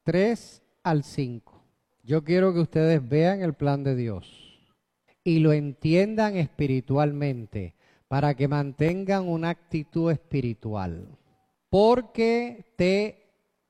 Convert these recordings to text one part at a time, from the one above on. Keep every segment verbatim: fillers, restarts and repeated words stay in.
tres al cinco. Yo quiero que ustedes vean el plan de Dios y lo entiendan espiritualmente para que mantengan una actitud espiritual. Porque te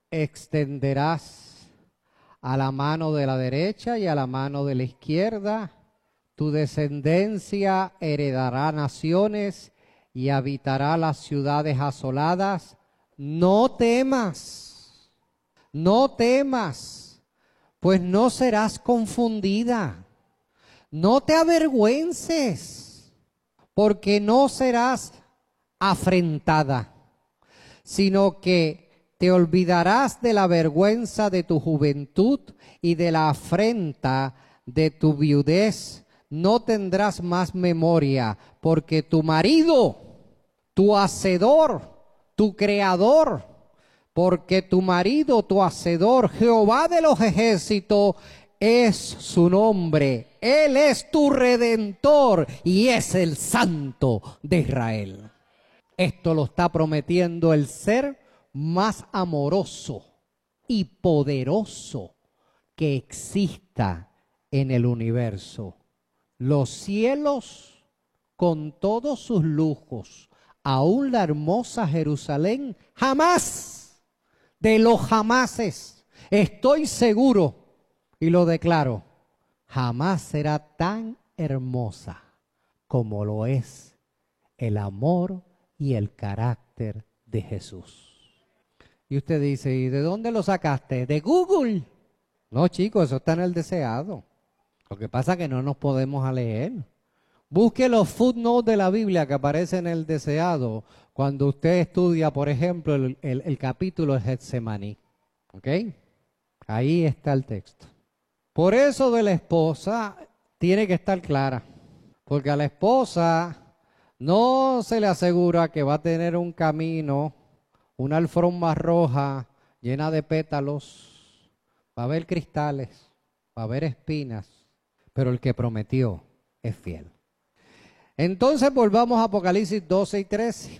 extenderás a la mano de la derecha y a la mano de la izquierda. Tu descendencia heredará naciones y habitará las ciudades asoladas. No temas, no temas, pues no serás confundida. No te avergüences, porque no serás afrentada, sino que te olvidarás de la vergüenza de tu juventud y de la afrenta de tu viudez. No tendrás más memoria, porque tu marido, tu hacedor, tu creador, porque tu marido, tu hacedor, Jehová de los ejércitos, es su nombre. Él es tu redentor y es el Santo de Israel. Esto lo está prometiendo el ser más amoroso y poderoso que exista en el universo. Los cielos con todos sus lujos, aún la hermosa Jerusalén, jamás, de los jamases, estoy seguro y lo declaro, jamás será tan hermosa como lo es el amor y el carácter de Jesús. Y usted dice, ¿y de dónde lo sacaste? ¿De Google? No, chicos, eso está en el deseado. Lo que pasa es que no nos podemos leer. Busque los footnotes de la Biblia que aparecen en el deseado cuando usted estudia, por ejemplo, el, el, el capítulo de Getsemaní. ¿Ok? Ahí está el texto. Por eso de la esposa tiene que estar clara. Porque a la esposa no se le asegura que va a tener un camino, una alfombra roja llena de pétalos, va a haber cristales, va a haber espinas, pero el que prometió es fiel. Entonces volvamos a Apocalipsis doce y trece.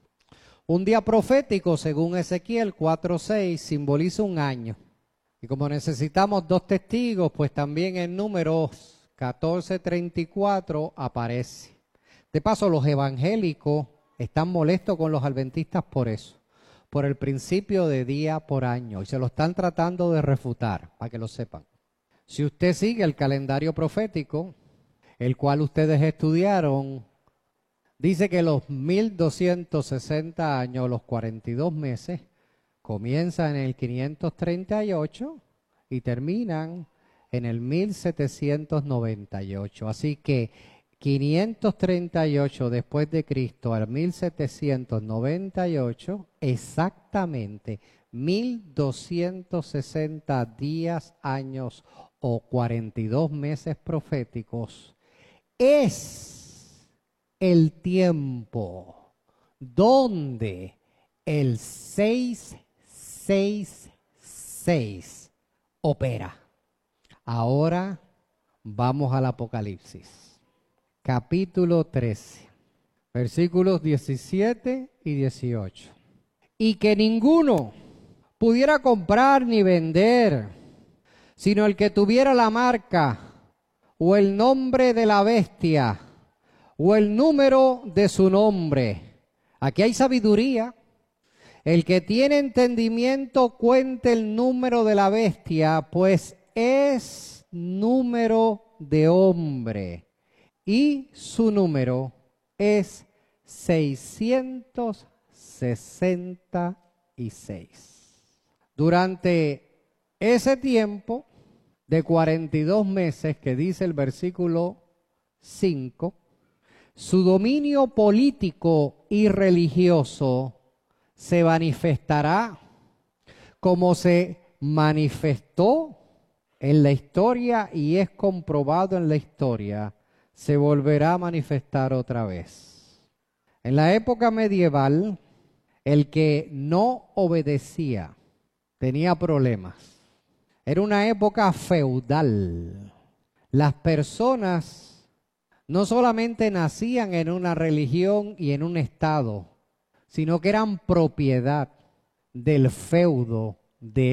Un día profético, según Ezequiel cuatro seis, simboliza un año. Y como necesitamos dos testigos, pues también en Números catorce treinta y cuatro aparece. De paso, los evangélicos están molestos con los adventistas por eso, por el principio de día por año, y se lo están tratando de refutar, para que lo sepan. Si usted sigue el calendario profético, el cual ustedes estudiaron, dice que los mil doscientos sesenta años, los cuarenta y dos meses, comienzan en el quinientos treinta y ocho y terminan en el mil setecientos noventa y ocho. Así que quinientos treinta y ocho después de Cristo al mil setecientos noventa y ocho, exactamente mil doscientos sesenta días, años o cuarenta y dos meses proféticos, es el tiempo donde el seiscientos sesenta y seis opera. Ahora vamos al Apocalipsis, capítulo trece, versículos diecisiete y dieciocho. Y que ninguno pudiera comprar ni vender, sino el que tuviera la marca o el nombre de la bestia o el número de su nombre. Aquí hay sabiduría. El que tiene entendimiento cuente el número de la bestia, pues es número de hombre y su número es seiscientos sesenta y seis. Durante ese tiempo de cuarenta y dos meses que dice el versículo cinco, su dominio político y religioso se manifestará como se manifestó en la historia y es comprobado en la historia, se volverá a manifestar otra vez. En la época medieval, el que no obedecía tenía problemas. Era una época feudal. Las personas no solamente nacían en una religión y en un estado, sino que eran propiedad del feudo de